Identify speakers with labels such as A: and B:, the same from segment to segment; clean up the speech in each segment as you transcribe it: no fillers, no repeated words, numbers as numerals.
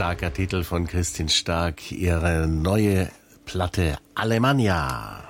A: Starker Titel von Christin Stark, ihre neue Platte Alemannia.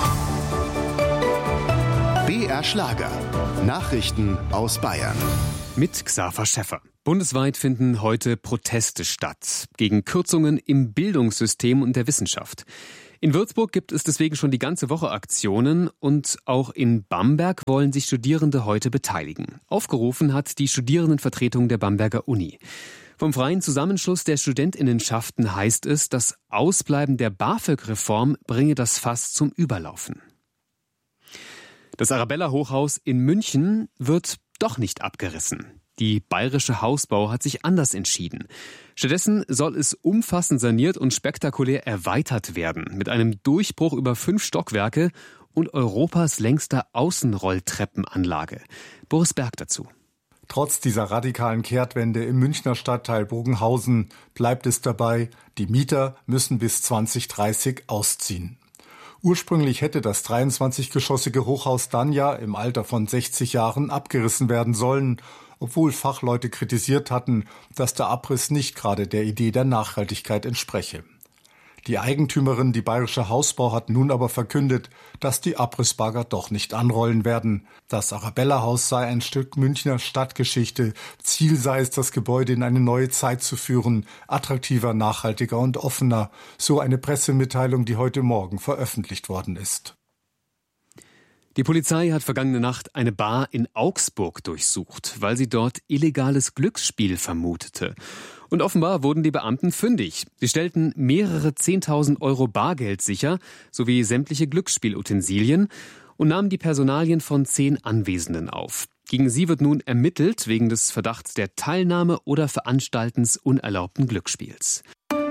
B: BR Schlager. Nachrichten aus Bayern.
C: Mit Xaver Schäffer. Bundesweit finden heute Proteste statt gegen Kürzungen im Bildungssystem und der Wissenschaft. In Würzburg gibt es deswegen schon die ganze Woche Aktionen und auch in Bamberg wollen sich Studierende heute beteiligen. Aufgerufen hat die Studierendenvertretung der Bamberger Uni. Vom Freien Zusammenschluss der Studentinnenschaften heißt es, das Ausbleiben der BAföG-Reform bringe das Fass zum Überlaufen. Das Arabella-Hochhaus in München wird doch nicht abgerissen. Die Bayerische Hausbau hat sich anders entschieden. Stattdessen soll es umfassend saniert und spektakulär erweitert werden, mit einem Durchbruch über 5 Stockwerke und Europas längster Außenrolltreppenanlage. Boris Berg dazu.
D: Trotz dieser radikalen Kehrtwende im Münchner Stadtteil Bogenhausen bleibt es dabei, die Mieter müssen bis 2030 ausziehen. Ursprünglich hätte das 23-geschossige Hochhaus dann ja im Alter von 60 Jahren abgerissen werden sollen, obwohl Fachleute kritisiert hatten, dass der Abriss nicht gerade der Idee der Nachhaltigkeit entspreche. Die Eigentümerin, die Bayerische Hausbau, hat nun aber verkündet, dass die Abrissbagger doch nicht anrollen werden. Das Arabella-Haus sei ein Stück Münchner Stadtgeschichte. Ziel sei es, das Gebäude in eine neue Zeit zu führen, attraktiver, nachhaltiger und offener. So eine Pressemitteilung, die heute Morgen veröffentlicht worden ist.
C: Die Polizei hat vergangene Nacht eine Bar in Augsburg durchsucht, weil sie dort illegales Glücksspiel vermutete. Und offenbar wurden die Beamten fündig. Sie stellten mehrere 10.000 Euro Bargeld sicher, sowie sämtliche Glücksspielutensilien und nahmen die Personalien von 10 Anwesenden auf. Gegen sie wird nun ermittelt wegen des Verdachts der Teilnahme oder Veranstaltens unerlaubten Glücksspiels.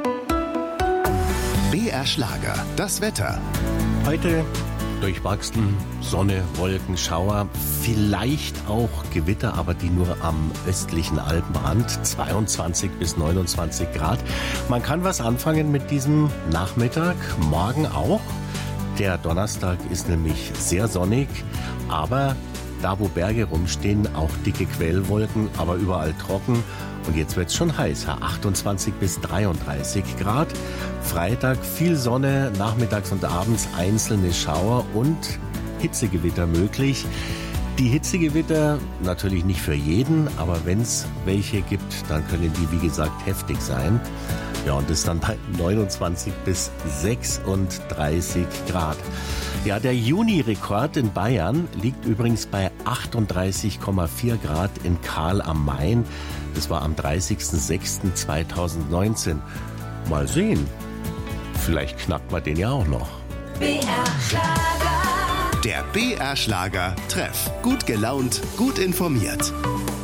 B: BR Schlager, das Wetter.
A: Heute durchwachsen, Sonne, Wolken, Schauer, vielleicht auch Gewitter, aber die nur am östlichen Alpenrand, 22 bis 29 Grad. Man kann was anfangen mit diesem Nachmittag, morgen auch. Der Donnerstag ist nämlich sehr sonnig, aber da, wo Berge rumstehen, auch dicke Quellwolken, aber überall trocken. Und jetzt wird es schon heißer, 28 bis 33 Grad. Freitag viel Sonne, nachmittags und abends einzelne Schauer und Hitzegewitter möglich. Die Hitzegewitter natürlich nicht für jeden, aber wenn es welche gibt, dann können die, wie gesagt, heftig sein. Ja, und das dann bei 29 bis 36 Grad. Ja, der Juni-Rekord in Bayern liegt übrigens bei 38,4 Grad in Karl am Main. Das war am 30.06.2019. Mal sehen. Vielleicht knackt man den ja auch noch.
B: BR Schlager. Der BR Schlager Treff. Gut gelaunt, gut informiert.